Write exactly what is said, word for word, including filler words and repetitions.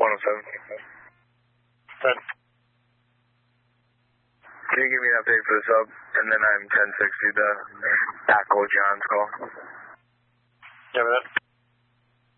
one oh seven. ten. Can you give me an update for the sub? And then I'm ten sixty to tackle John's call. Yeah, that.